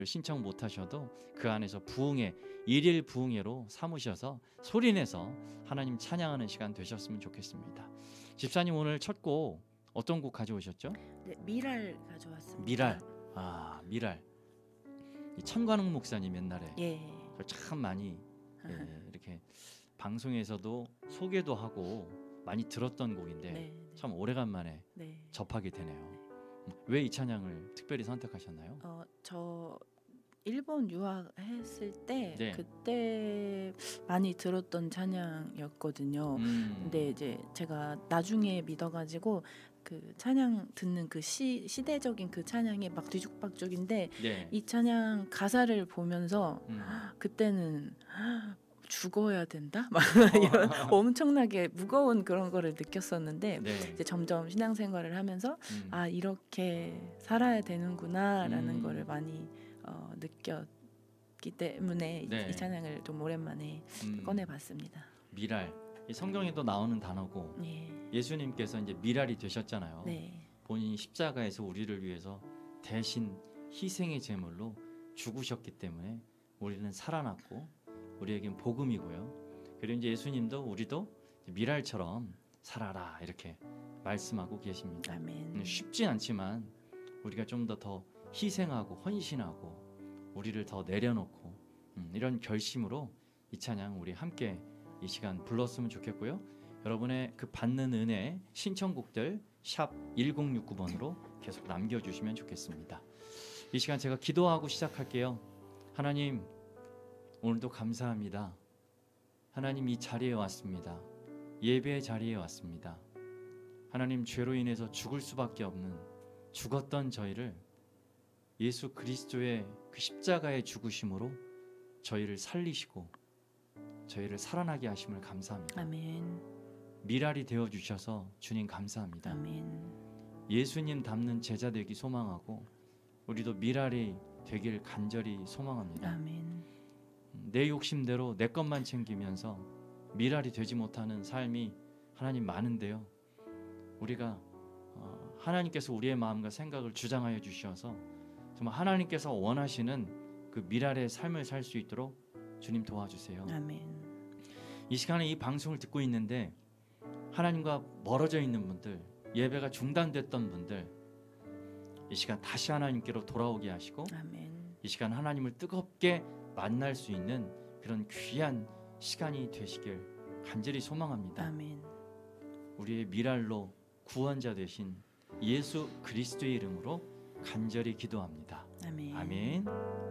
신청 못하셔도 그 안에서 부흥회, 일일 부흥회로 삼으셔서 소리내서 하나님 찬양하는 시간 되셨으면 좋겠습니다. 집사님 오늘 첫 곡 어떤 곡 가져오셨죠? 네, 미랄 가져왔습니다. 미랄. 미랄. 이 천관웅 목사님 옛날에 예. 참 많이 이렇게 방송에서도 소개도 하고 많이 들었던 곡인데 네. 참 오래간만에 네. 접하게 되네요. 왜 이 찬양을 특별히 선택하셨나요? 저 일본 유학했을 때 네. 그때 많이 들었던 찬양이었거든요. 근데 이제 제가 나중에 믿어가지고 그 찬양 듣는 그 시대적인 그 찬양이 막 뒤죽박죽인데 네. 이 찬양 가사를 보면서 그때는 죽어야 된다? 막 이런 엄청나게 무거운 그런 거를 느꼈었는데 네. 이제 점점 신앙생활을 하면서 아 이렇게 살아야 되는구나라는 거를 많이 느꼈기 때문에 네. 이 찬양을 좀 오랜만에 꺼내봤습니다. 미랄. 이 성경에도 나오는 단어고 예수님께서 이제 미랄이 되셨잖아요. 네. 본인이 십자가에서 우리를 위해서 대신 희생의 제물로 죽으셨기 때문에 우리는 살아났고 우리에겐 복음이고요. 그리고 이제 예수님도 우리도 미랄처럼 살아라 이렇게 말씀하고 계십니다. 아멘. 쉽지 않지만 우리가 좀 더 희생하고 헌신하고 우리를 더 내려놓고 이런 결심으로 이 찬양 우리 함께 이 시간 불렀으면 좋겠고요. 여러분의 그 받는 은혜 신청곡들 샵 1069번으로 계속 남겨주시면 좋겠습니다. 이 시간 제가 기도하고 시작할게요. 하나님 오늘도 감사합니다. 하나님 이 자리에 왔습니다. 예배의 자리에 왔습니다. 하나님 죄로 인해서 죽을 수밖에 없는 죽었던 저희를 예수 그리스도의 그 십자가의 죽으심으로 저희를 살리시고 저희를 살아나게 하심을 감사합니다. 아멘. 미랄이 되어주셔서 주님 감사합니다. 아멘. 예수님 닮는 제자 되기 소망하고 우리도 미랄이 되길 간절히 소망합니다. 아멘. 내 욕심대로 내 것만 챙기면서 미랄이 되지 못하는 삶이 하나님 많은데요. 우리가 하나님께서 우리의 마음과 생각을 주장하여 주셔서 정말 하나님께서 원하시는 그 미랄의 삶을 살 수 있도록 주님 도와주세요. 아멘. 이 시간에 이 방송을 듣고 있는데 하나님과 멀어져 있는 분들, 예배가 중단됐던 분들 이 시간 다시 하나님께로 돌아오게 하시고 아멘. 이 시간 하나님을 뜨겁게 만날 수 있는 그런 귀한 시간이 되시길 간절히 소망합니다. 아멘. 우리의 미랄로 구원자 되신 예수 그리스도의 이름으로 간절히 기도합니다. 아멘. 아멘.